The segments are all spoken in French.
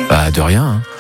Bah, de rien, hein.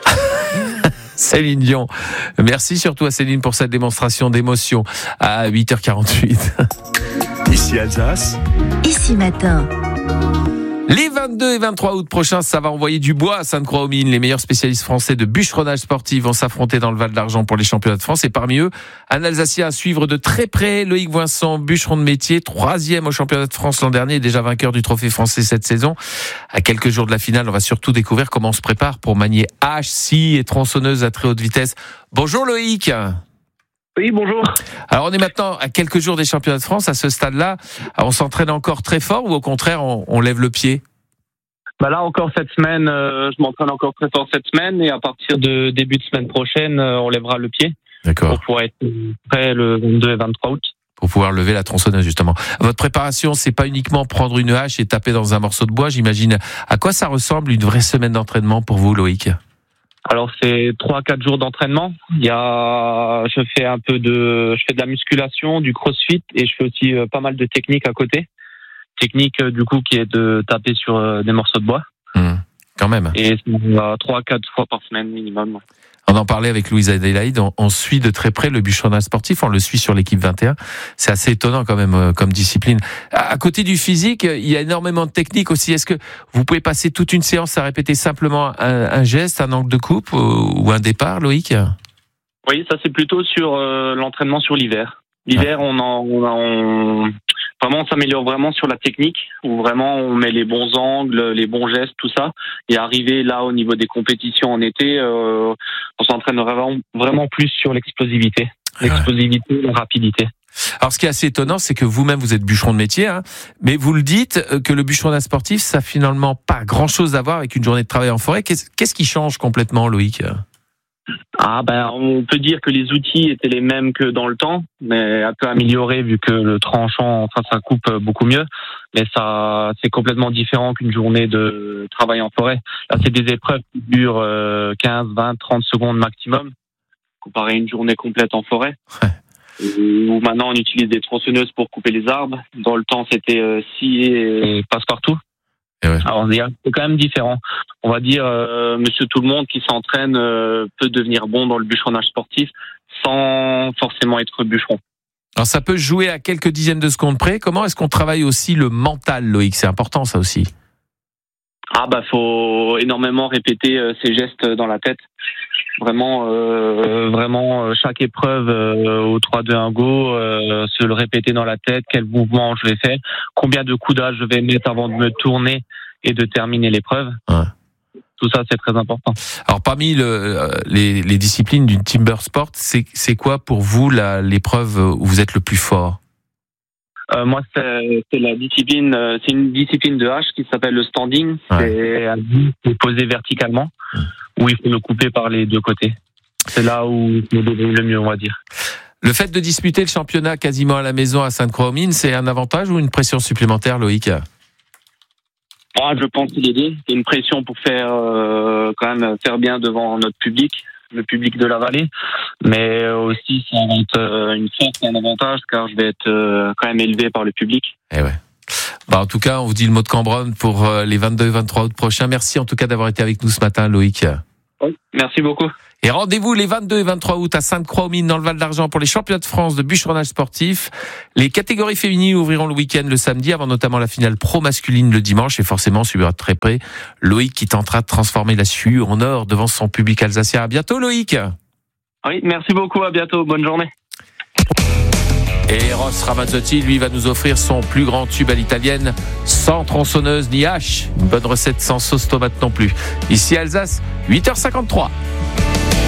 Céline Dion. Merci surtout à Céline pour cette démonstration d'émotion à 8h48. Ici Alsace. Ici Matin. Les 22 et 23 août prochains, ça va envoyer du bois à Sainte-Croix-aux-Mines. Les meilleurs spécialistes français de bûcheronnage sportif vont s'affronter dans le Val d'Argent pour les championnats de France. Et parmi eux, un Alsacien à suivre de très près, Loïc Voinson, bûcheron de métier, 3e au championnat de France l'an dernier, déjà vainqueur du trophée français cette saison. À quelques jours de la finale, on va surtout découvrir comment on se prépare pour manier hache, scie et tronçonneuse à très haute vitesse. Bonjour Loïc. Oui, bonjour. Alors on est maintenant à quelques jours des championnats de France. À ce stade-là, on s'entraîne encore très fort ou au contraire on lève le pied? Bah là encore cette semaine, je m'entraîne encore très fort cette semaine et à partir de début de semaine prochaine, on lèvera le pied. D'accord. Pour pouvoir être prêt le 22 et 23 août. Pour pouvoir lever la tronçonneuse justement. Votre préparation, c'est pas uniquement prendre une hache et taper dans un morceau de bois, j'imagine. À quoi ça ressemble une vraie semaine d'entraînement pour vous, Loïc? Alors c'est 3-4 jours d'entraînement. Je fais de la musculation, du crossfit et je fais aussi pas mal de techniques à côté. Technique du coup qui est de taper sur des morceaux de bois. Quand même. Et 3-4 fois par semaine minimum. On en parlait avec Louise Adélaïde, on suit de très près le bûcheronnage sportif, on le suit sur l'équipe 21. C'est assez étonnant quand même comme discipline. À côté du physique, il y a énormément de techniques aussi. Est-ce que vous pouvez passer toute une séance à répéter simplement un geste, un angle de coupe ou un départ, Loïc? Oui, ça c'est plutôt sur l'entraînement sur l'hiver. L'hiver, vraiment, on s'améliore vraiment sur la technique, où vraiment on met les bons angles, les bons gestes, tout ça. Et arrivé là au niveau des compétitions en été, on s'entraîne vraiment plus sur l'explosivité, la rapidité. Alors ce qui est assez étonnant, c'est que vous-même vous êtes bûcheron de métier, hein, mais vous le dites que le bûcheronnage sportif, ça n'a finalement pas grand-chose à voir avec une journée de travail en forêt. Qu'est-ce qui change complètement, Loïc ? On peut dire que les outils étaient les mêmes que dans le temps, mais un peu améliorés vu que le tranchant, ça coupe beaucoup mieux. Mais ça, c'est complètement différent qu'une journée de travail en forêt. Là, c'est des épreuves qui durent 15, 20, 30 secondes maximum, comparé à une journée complète en forêt. Ouais. Où maintenant on utilise des tronçonneuses pour couper les arbres. Dans le temps, c'était scie et passe-partout. Ouais. Alors, c'est quand même différent. On va dire, monsieur tout le monde qui s'entraîne peut devenir bon dans le bûcheronnage sportif sans forcément être bûcheron. Alors ça peut jouer à quelques dizaines de secondes près. Comment est-ce qu'on travaille aussi le mental, Loïc ? C'est important ça aussi. Faut énormément répéter ces gestes dans la tête. Vraiment, chaque épreuve au 3-2-1 go, se le répéter dans la tête, quel mouvement je vais faire, combien de coups d'âge je vais mettre avant de me tourner et de terminer l'épreuve. Ouais. Tout ça, c'est très important. Alors, parmi les disciplines du timber sport, c'est quoi pour vous l'épreuve où vous êtes le plus fort ? Moi, c'est une discipline de hache qui s'appelle le standing. Ouais. C'est posé verticalement, où il faut le couper par les deux côtés. C'est là où je me débrouille le mieux, on va dire. Le fait de disputer le championnat quasiment à la maison à Sainte-Croix-aux-Mines, c'est un avantage ou une pression supplémentaire, Loïc ? Je pense qu'il est dit. C'est une pression pour quand même faire bien devant notre public, le public de la vallée, mais aussi ça va être une force et un avantage car je vais être quand même élevé par le public. Eh ouais. En tout cas, on vous dit le mot de Cambronne pour les 22 et 23 août prochains. Merci en tout cas d'avoir été avec nous ce matin, Loïc. Oui, merci beaucoup. Et rendez-vous les 22 et 23 août à Sainte-Croix-aux-Mines dans le Val d'Argent pour les championnats de France de bûcheronnage sportif. Les catégories féminines ouvriront le week-end le samedi avant notamment la finale pro masculine le dimanche et forcément suivra de très près Loïc qui tentera de transformer la Suue en or devant son public alsacien. À bientôt Loïc. Oui, merci beaucoup, à bientôt, bonne journée. Et Ross Ramazzotti, lui, va nous offrir son plus grand tube à l'italienne, sans tronçonneuse ni hache. Une bonne recette sans sauce tomate non plus. Ici Alsace, 8h53.